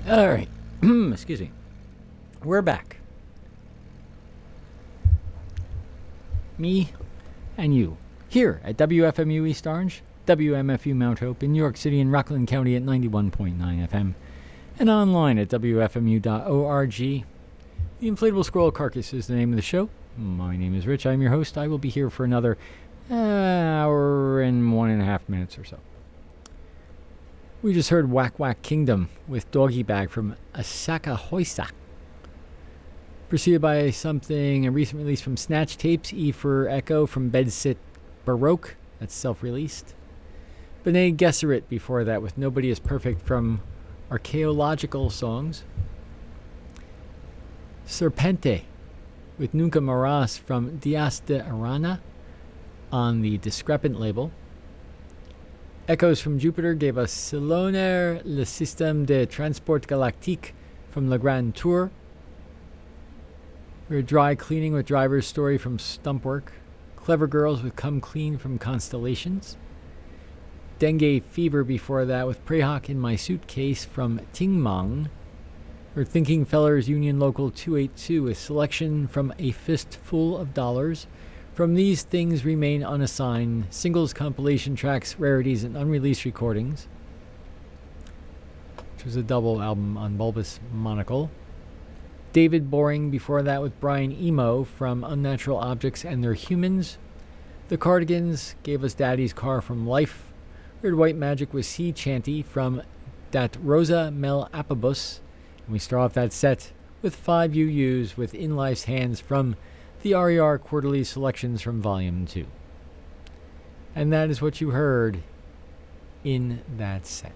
All right. Excuse me. We're back. Me and you. Here at WFMU East Orange, WMFU Mount Hope in New York City and Rockland County at 91.9 FM. And online at WFMU.org. The Inflatable Squirrel Carcass is the name of the show. My name is Rich. I'm your host. I will be here for another hour and 1.5 minutes or so. We just heard Whack Whack Kingdom with Doggy Bag from Asaka Hoisa. Preceded by something, a recent release from Snatch Tapes, E for Echo from Bedsit Baroque, that's self-released. B'nai Gesserit before that with Nobody is Perfect from Archaeological Songs. Serpente with Nunca Maras from Dias de Arana on the Discrepant label. Echoes from Jupiter gave us Sillonner, Le Système de Transport Galactique from Le Grand Tour. We heard Dry Cleaning with Driver's Story from Stumpwork. Clever Girls with Come Clean from Constellations. Dengue Fever before that with Prehawk in My Suitcase from Tingmang. We're Thinking Fellers Union Local 282 with Selection from A Fistful of Dollars. From These Things Remain Unassigned, singles, compilation tracks, rarities, and unreleased recordings, which was a double album on Bulbous Monocle. David Boring before that with Brian Emo from Unnatural Objects and Their Humans. The Cardigans gave us Daddy's Car from Life. Weird White Magic with Sea Chanty from Dat Rosa Mel Apabus. And we start off that set with 5 UUs with In Life's Hands from the RER Quarterly Selections from Volume 2. And that is what you heard in that set.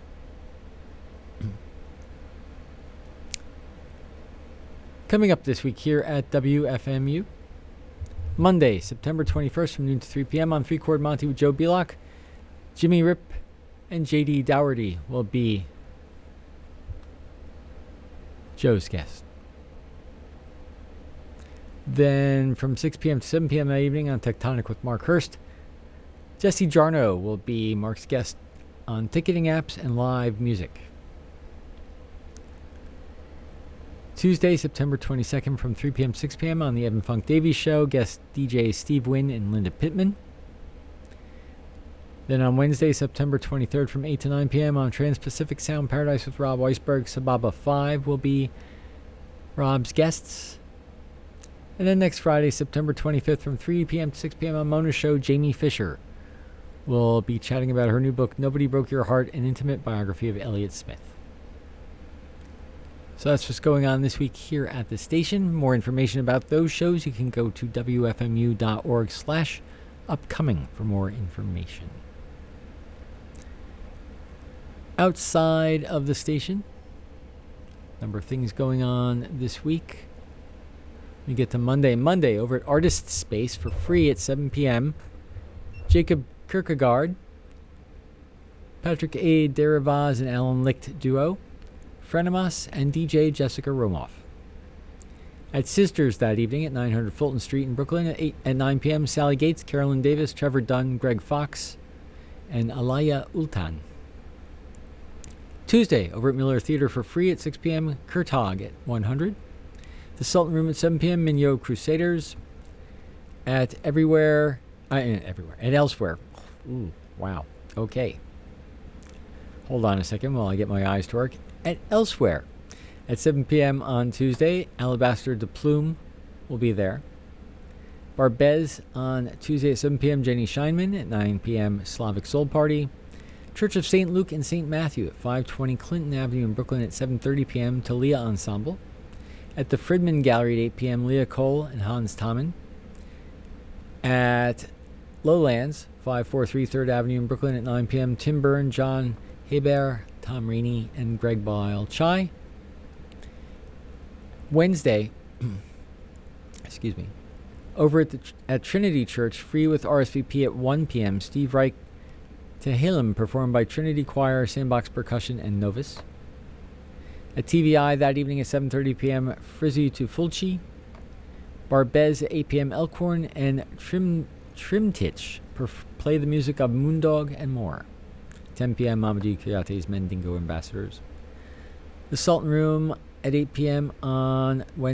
Coming up this week here at WFMU, Monday, September 21st from noon to 3 p.m. on 3 Chord Monty with Joe Belloc. Jimmy Rip and J.D. Dougherty will be Joe's guest. Then from 6 p.m. to 7 p.m. that evening on Tectonic with Mark Hurst, Jesse Jarno will be Mark's guest on ticketing apps and live music. Tuesday, September 22nd from 3 p.m. to 6 p.m. on the Evan Funk Davies Show, guest DJ Steve Wynn and Linda Pittman. Then on Wednesday, September 23rd from 8 to 9 p.m. on Trans-Pacific Sound Paradise with Rob Weisberg, Sababa 5 will be Rob's guests. And then next Friday, September 25th from 3 p.m. to 6 p.m. on Mona's Show, Jamie Fisher will be chatting about her new book, Nobody Broke Your Heart, an intimate biography of Elliott Smith. So that's what's going on this week here at the station. More information about those shows, you can go to wfmu.org/upcoming for more information. Outside of the station, number of things going on this week. We get to Monday. Monday over at Artist Space for free at 7 p.m. Jacob Kierkegaard, Patrick A. Derivaz and Alan Licht duo, Frenemas, and DJ Jessica Romoff. At Sisters that evening at 900 Fulton Street in Brooklyn at 9 p.m. Sally Gates, Carolyn Davis, Trevor Dunn, Greg Fox, and Alaya Ultan. Tuesday over at Miller Theater for free at 6 p.m. Kurtog at 100. The Sultan Room at 7 p.m. Minyo Crusaders. At at Elsewhere. Ooh, wow. Okay. Hold on a second while I get my eyes to work. At Elsewhere at 7 p.m. on Tuesday, Alabaster de Plume will be there. Barbez on Tuesday at 7 p.m. Jenny Scheinman. At 9 p.m. Slavic Soul Party. Church of St. Luke and St. Matthew at 520 Clinton Avenue in Brooklyn at 7:30 p.m. Talia Ensemble. At the Fridman Gallery at 8 p.m. Leah Cole and Hans Tommen. At Lowlands, 543 3rd Avenue in Brooklyn at 9 p.m. Tim Byrne, John Heber, Tom Rainey, and Greg Bile Chai. Wednesday, excuse me, over at Trinity Church, free with RSVP at 1 p.m. Steve Reich Tehillim, performed by Trinity Choir, Sandbox Percussion, and Novus. At TVI that evening at 7:30 p.m., Frizzy to Fulci. Barbez at 8 p.m. Elkhorn, and Trimtich play the music of Moondog and more. 10 p.m. Mamadou Kouyate's Mendingo Ambassadors. The Sultan Room at 8 p.m. on Wednesday.